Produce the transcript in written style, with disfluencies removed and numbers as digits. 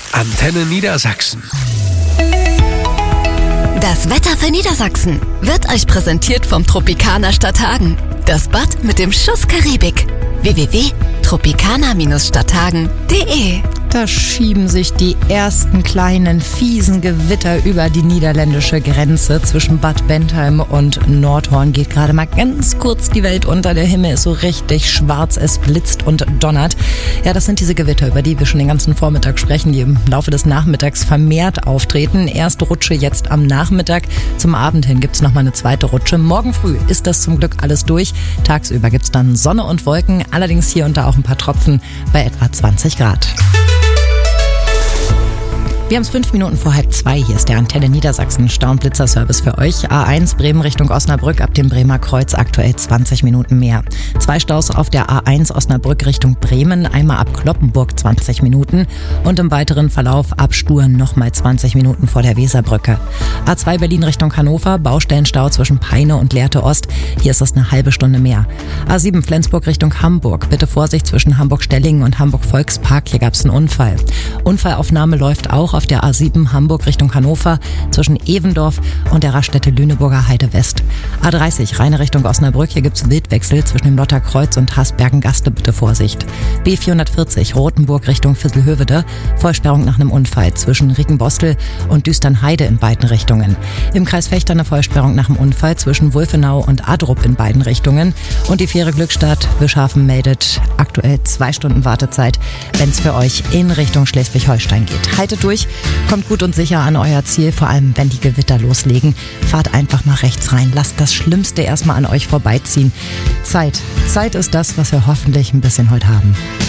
Antenne Niedersachsen. Das Wetter für Niedersachsen wird euch präsentiert vom Tropicana Stadthagen. Das Bad mit dem Schuss Karibik. www.tropicana-stadthagen.de. Da schieben sich die ersten kleinen, fiesen Gewitter über die niederländische Grenze. Zwischen Bad Bentheim und Nordhorn geht gerade mal ganz kurz die Welt unter. Der Himmel ist so richtig schwarz, es blitzt und donnert. Ja, das sind diese Gewitter, über die wir schon den ganzen Vormittag sprechen, die im Laufe des Nachmittags vermehrt auftreten. Erste Rutsche jetzt am Nachmittag. Zum Abend hin gibt's nochmal eine zweite Rutsche. Morgen früh ist das zum Glück alles durch. Tagsüber gibt's dann Sonne und Wolken, allerdings hier und da auch ein paar Tropfen bei etwa 20 Grad. Wir haben es 5 Minuten vor 1:30. Hier ist der Antenne Niedersachsen Stau- und Blitzerservice für euch. A1 Bremen Richtung Osnabrück ab dem Bremer Kreuz aktuell 20 Minuten mehr. 2 Staus auf der A1 Osnabrück Richtung Bremen, einmal ab Cloppenburg 20 Minuten und im weiteren Verlauf ab Sturen nochmal 20 Minuten vor der Weserbrücke. A2 Berlin Richtung Hannover, Baustellenstau zwischen Peine und Lehrte Ost. Hier ist es eine halbe Stunde mehr. A7 Flensburg Richtung Hamburg. Bitte Vorsicht zwischen Hamburg-Stellingen und Hamburg-Volkspark. Hier gab es einen Unfall. Unfallaufnahme läuft auch auf der A7 Hamburg Richtung Hannover zwischen Evendorf und der Raststätte Lüneburger Heide West. A30 Rheine Richtung Osnabrück, hier gibt's Wildwechsel zwischen dem Lotterkreuz und Hasbergen-Gaste, bitte Vorsicht. B440 Rothenburg Richtung Visselhövede, Vollsperrung nach einem Unfall zwischen Riekenbostel und Düsternheide in beiden Richtungen. Im Kreis Vechta eine Vollsperrung nach dem Unfall zwischen Wulfenau und Adrup in beiden Richtungen. Und die Fähre Glückstadt Wischhafen meldet aktuell 2 Stunden Wartezeit, wenn es für euch in Richtung Schleswig-Holstein geht. Haltet durch. Kommt gut und sicher an euer Ziel, vor allem wenn die Gewitter loslegen. Fahrt einfach mal rechts rein. Lasst das Schlimmste erstmal an euch vorbeiziehen. Zeit ist das, was wir hoffentlich ein bisschen heute haben.